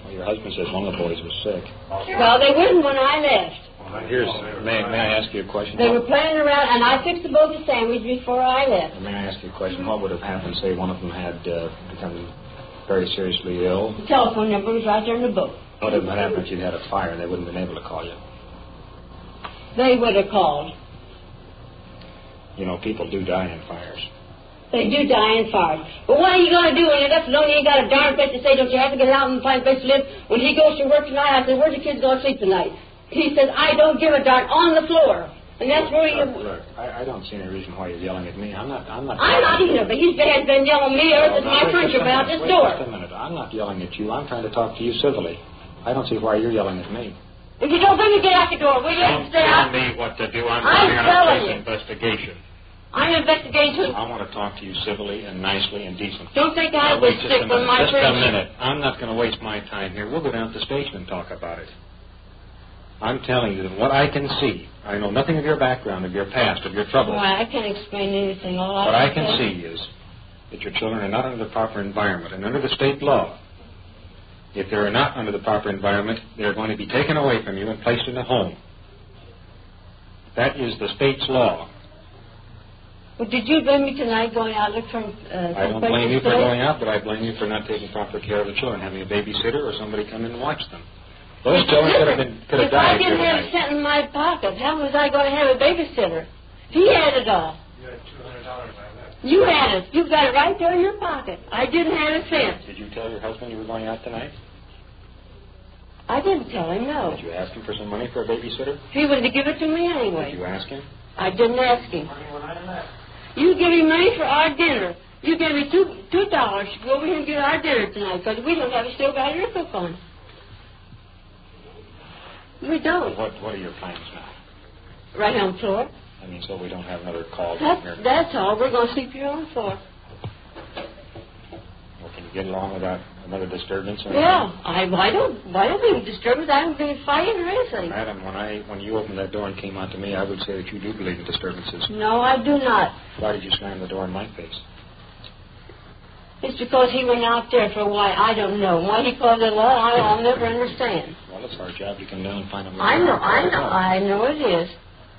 Well, your husband says one of the boys was sick. Well, they wouldn't when I left. May I ask you a question? They were playing around, and I fixed the both a sandwich before I left. May I ask you a question? What would have happened, say one of them had become very seriously ill? The telephone number was right there in the book. What would have happened if you'd had a fire? They wouldn't have been able to call you. They would have called. You know, people do die in fires. They do die in fires. But what are you going to do when you're left alone? You ain't got a darn place to stay. Don't you have to get out and find a place to live? When he goes to work tonight, I said, where's the kids going to sleep tonight? He says, I don't give a darn, on the floor. And that's where you... Look, I don't see any reason why you're yelling at me. I'm not either, but he has been yelling at me ever since my furniture went out this door. Wait just a minute. I'm not yelling at you. I'm trying to talk to you civilly. I don't see why you're yelling at me. If you don't bring me, get out the door, will you? Don't tell me what to do. I'm going on a police investigation. I'm investigating too. I want to talk to you civilly and nicely and decently. Don't think I have to stick with my Just a minute. I'm not going to waste my time here. We'll go down to the station and talk about it. I'm telling you that what I can see, I know nothing of your background, of your past, of your troubles. Well, I can't explain anything. What I can see is that your children are not under the proper environment. And under the state law, if they are not under the proper environment, they're going to be taken away from you and placed in a home. That is the state's law. Well, did you blame me tonight going out looking for I don't blame you for going out, but I blame you for not taking proper care of the children, having a babysitter or somebody come in and watch them. Those children could have died. If I didn't have a cent in my pocket, how was I going to have a babysitter? He had it all. You had $200 I left. You had it. You got it right there in your pocket. I didn't have a cent. Did you tell your husband you were going out tonight? I didn't tell him, no. Did you ask him for some money for a babysitter? He was to give it to me anyway. Did you ask him? I didn't ask him. You give me money for our dinner. You gave me $2 to go over here and get our dinner tonight because we don't have a stove out here to cook on. We don't. What are your plans now? Right on the floor. I mean, so we don't have another call down here. That's all. We're going to sleep here on the floor. Well, can you get along without another disturbance? Yeah. I don't mean disturbance. I don't mean fighting or anything. Madam, when you opened that door and came out to me, I would say that you do believe in disturbances. No, I do not. Why did you slam the door in my face? It's because he went out there for why, I don't know. Why he called it law, I'll never understand. Well, it's our job to come down and find out. I know it is.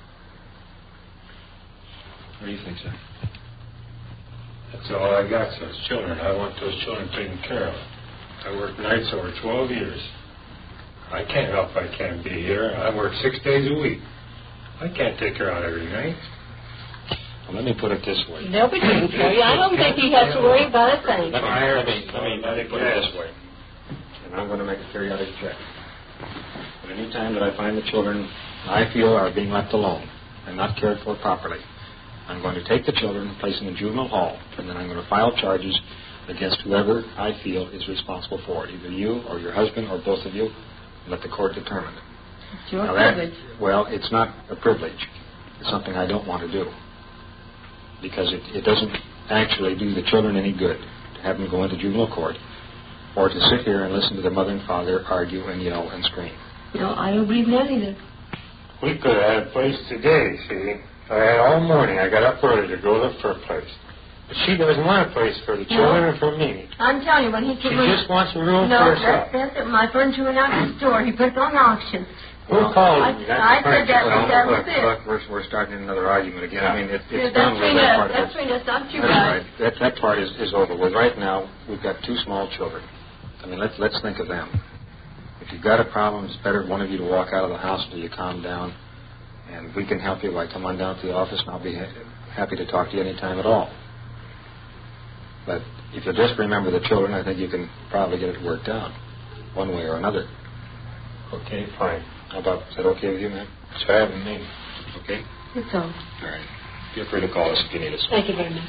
What do you think, sir? That's all I got, those children. I want those children taken care of. I worked nights over 12 years. I can't help I can't be here. I work 6 days a week. I can't take her out every night. Well, let me put it this way. They'll be taken care of. I don't think he has to worry about a thing. Let me put it this way. And I'm going to make a periodic check. But any time that I find the children I feel are being left alone and not cared for properly, I'm going to take the children and place them in juvenile hall, and then I'm going to file charges against whoever I feel is responsible for it, either you or your husband or both of you. Let the court determine it. It's your privilege. Well, it's not a privilege. It's something I don't want to do because it doesn't actually do the children any good to have them go into juvenile court or to sit here and listen to their mother and father argue and yell and scream. No, I don't believe that either. We could have had a place today, see. I had all morning. I got up early to go look for a place. But she doesn't want a place for the children and for me. I'm telling you, when he came She just wants a room for herself. No, that's it. My furniture went out the store. He put it on auction. Who called him? I said that was Look, we're starting another argument again. I mean, it's that's done with that part of it. That's between us, not you That's guys. right. That part is over with. Right now, we've got two small children. I mean, let's think of them. If you've got a problem, it's better one of you to walk out of the house until you calm down, and we can help you. Come on down to the office, and I'll be happy to talk to you any time at all. But if you just remember the children, I think you can probably get it worked out one way or another. Okay, fine. Is that okay with you, ma'am? It's fine with me. Okay? It's all. All right. Feel free to call us if you need us. Thank you very much.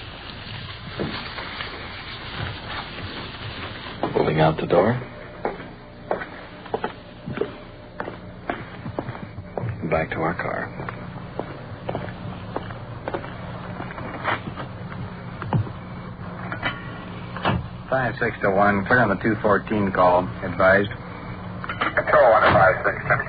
Moving out the door. Back to our car. Five 6 to 1, clear on the 214 call. Advised. Control 156, 10